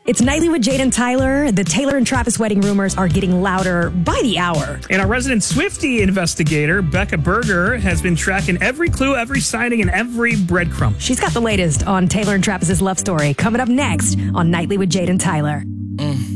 It's Nightly with Jade and Tyler. The Taylor and Travis wedding rumors are getting louder by the hour. And our resident Swiftie investigator, Becca Berger, has been tracking every clue, every sighting, and every breadcrumb. She's got the latest on Taylor and Travis's love story coming up next on Nightly with Jade and Tyler.